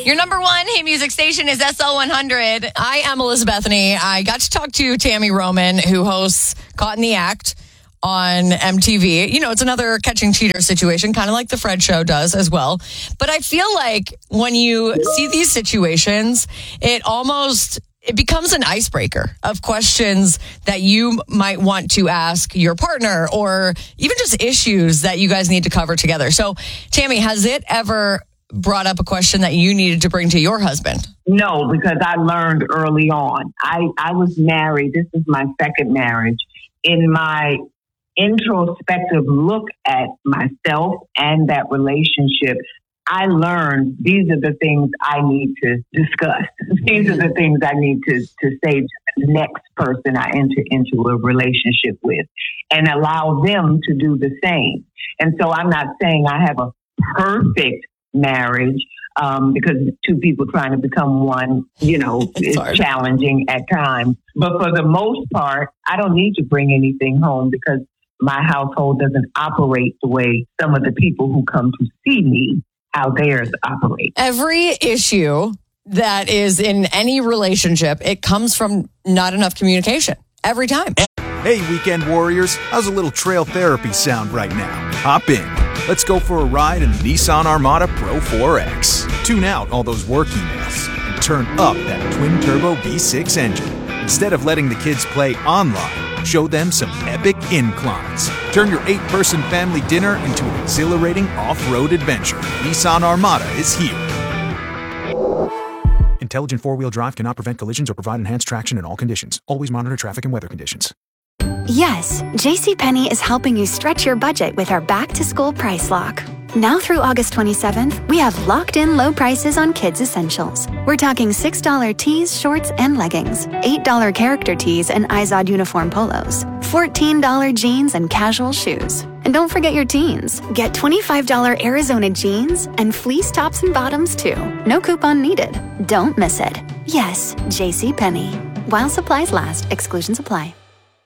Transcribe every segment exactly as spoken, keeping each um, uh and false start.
Your number one hit music station is S L one hundred. I am Elizabeth Bethany. I got to talk to Tammy Roman, who hosts Caught in the Act on M T V. You know, it's another catching cheater situation, kind of like the Fred Show does as well. But I feel like when you see these situations, it almost... it becomes an icebreaker of questions that you might want to ask your partner or even just issues that you guys need to cover together. So, Tammy, has it ever brought up a question that you needed to bring to your husband? No, because I learned early on. I, I was married. This is my second marriage. In my introspective look at myself and that relationship, I learned these are the things I need to discuss. These are the things I need to, to say to the next person I enter into a relationship with and allow them to do the same. And so I'm not saying I have a perfect marriage um, because two people trying to become one, you know, is challenging at times. But for the most part, I don't need to bring anything home because my household doesn't operate the way some of the people who come to see me how theirs operate. Every issue that is in any relationship, it comes from not enough communication. Every time. Hey, weekend warriors. How's a little trail therapy sound right now? Hop in. Let's go for a ride in the Nissan Armada Pro four X. Tune out all those work emails and turn up that twin-turbo V six engine. Instead of letting the kids play online, show them some epic inclines. Turn your eight-person family dinner into an exhilarating off-road adventure. Nissan Armada is here. Intelligent four-wheel drive cannot prevent collisions or provide enhanced traction in all conditions. Always monitor traffic and weather conditions. Yes, JCPenney is helping you stretch your budget with our back-to-school price lock. Now through August twenty-seventh, we have locked-in low prices on kids' essentials. We're talking six dollars tees, shorts, and leggings, eight dollars character tees and Izod uniform polos, fourteen dollars jeans and casual shoes. And don't forget your teens. Get twenty-five dollars Arizona jeans and fleece tops and bottoms, too. No coupon needed. Don't miss it. Yes, JCPenney. While supplies last, exclusions apply.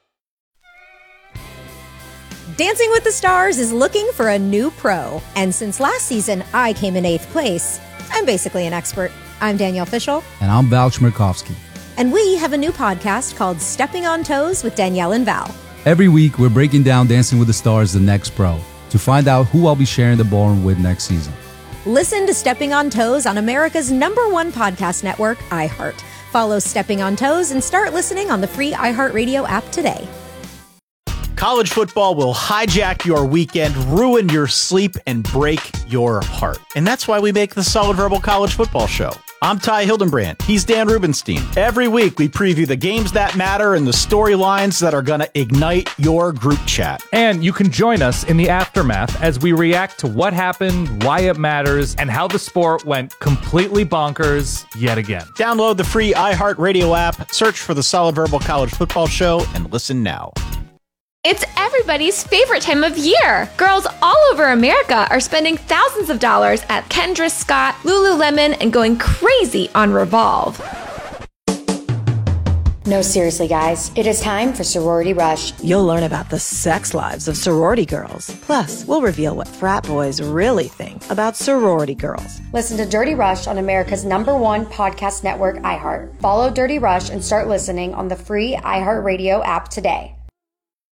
Dancing with the Stars is looking for a new pro. And since last season, I came in eighth place. I'm basically an expert. I'm Danielle Fishel. And I'm Val Chmerkovskiy. And we have a new podcast called Stepping on Toes with Danielle and Val. Every week, we're breaking down Dancing with the Stars, the next pro, to find out who I'll be sharing the ballroom with next season. Listen to Stepping on Toes on America's number one podcast network, iHeart. Follow Stepping on Toes and start listening on the free iHeartRadio app today. College football will hijack your weekend, ruin your sleep, and break your heart. And that's why we make the Solid Verbal College Football Show. I'm Ty Hildenbrand. He's Dan Rubenstein. Every week, we preview the games that matter and the storylines that are going to ignite your group chat. And you can join us in the aftermath as we react to what happened, why it matters, and how the sport went completely bonkers yet again. Download the free iHeartRadio app, search for the Solid Verbal College Football Show, and listen now. It's everybody's favorite time of year. Girls all over America are spending thousands of dollars at Kendra Scott, Lululemon, and going crazy on Revolve. No, seriously, guys. It is time for Sorority Rush. You'll learn about the sex lives of sorority girls. Plus, we'll reveal what frat boys really think about sorority girls. Listen to Dirty Rush on America's number one podcast network, iHeart. Follow Dirty Rush and start listening on the free iHeartRadio app today.